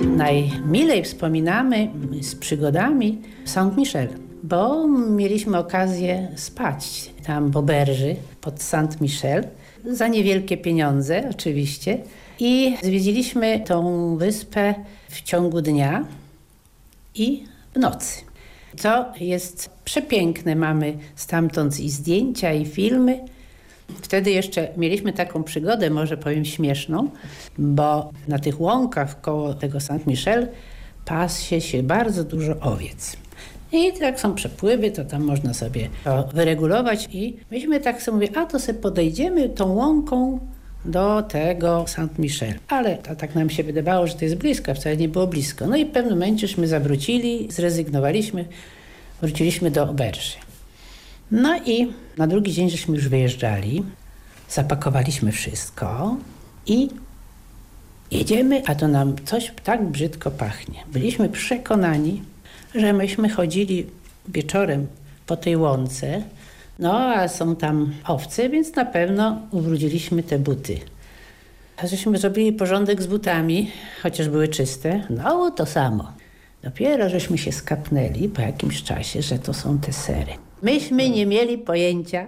Najmilej wspominamy z przygodami Saint-Michel, bo mieliśmy okazję spać tam w oberży pod Saint-Michel za niewielkie pieniądze oczywiście i zwiedziliśmy tą wyspę w ciągu dnia i w nocy. To jest przepiękne, mamy stamtąd i zdjęcia, i filmy. Wtedy jeszcze mieliśmy taką przygodę, może powiem śmieszną, bo na tych łąkach koło tego Saint-Michel pasie się bardzo dużo owiec. I jak są przepływy, to tam można sobie to wyregulować i myśmy tak sobie mówili, a to sobie podejdziemy tą łąką do tego Saint-Michel. Ale to tak nam się wydawało, że to jest blisko, a wcale nie było blisko. No i w pewnym momencieśmy zawrócili, zrezygnowaliśmy, wróciliśmy do oberży. No i na drugi dzień żeśmy już wyjeżdżali, zapakowaliśmy wszystko i jedziemy, a to nam coś tak brzydko pachnie. Byliśmy przekonani, że myśmy chodzili wieczorem po tej łące, no a są tam owce, więc na pewno ubrudziliśmy te buty. A żeśmy zrobili porządek z butami, chociaż były czyste, no to samo. Dopiero żeśmy się skapnęli po jakimś czasie, że to są te sery. Myśmy nie mieli pojęcia.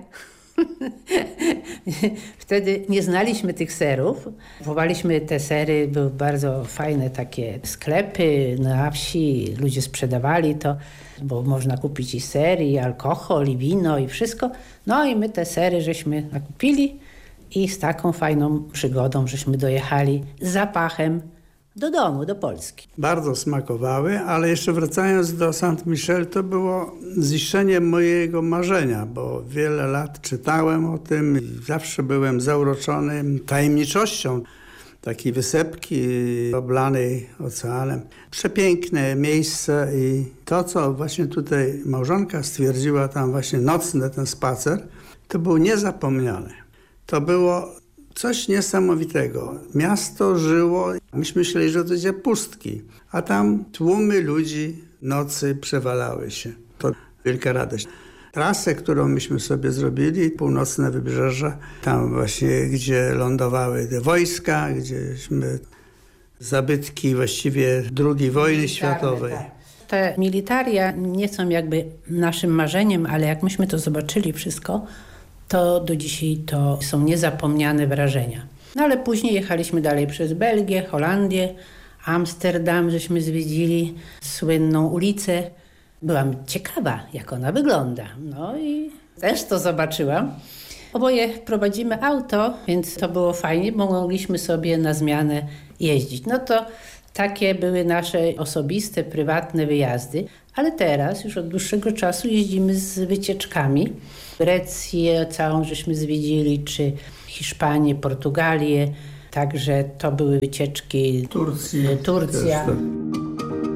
Wtedy nie znaliśmy tych serów. Kupowaliśmy te sery, były bardzo fajne takie sklepy na wsi. Ludzie sprzedawali to, bo można kupić i sery, i alkohol, i wino, i wszystko. No i my te sery żeśmy nakupili i z taką fajną przygodą żeśmy dojechali z zapachem do domu, do Polski. Bardzo smakowały, ale jeszcze wracając do Saint-Michel, to było ziszczenie mojego marzenia, bo wiele lat czytałem o tym i zawsze byłem zauroczony tajemniczością takiej wysepki oblanej oceanem. Przepiękne miejsce i to, co właśnie tutaj małżonka stwierdziła, tam właśnie nocny ten spacer, to było niezapomniane. To było coś niesamowitego. Miasto żyło, myśmy myśleli, że to będzie pustki, a tam tłumy ludzi nocy przewalały się. To wielka radość. Trasę, którą myśmy sobie zrobili, północne wybrzeże, tam właśnie, gdzie lądowały te wojska, gdzieśmy zabytki właściwie II wojny światowej. Tak. Te militaria nie są jakby naszym marzeniem, ale jak myśmy to zobaczyli wszystko, to do dzisiaj to są niezapomniane wrażenia. No ale później jechaliśmy dalej przez Belgię, Holandię, Amsterdam, żeśmy zwiedzili słynną ulicę. Byłam ciekawa, jak ona wygląda. No i też to zobaczyłam. Oboje prowadzimy auto, więc to było fajnie, bo mogliśmy sobie na zmianę jeździć. No to takie były nasze osobiste, prywatne wyjazdy. Ale teraz już od dłuższego czasu jeździmy z wycieczkami. Grecję całą żeśmy zwiedzili, czy Hiszpanię, Portugalię. Także to były wycieczki. Turcja.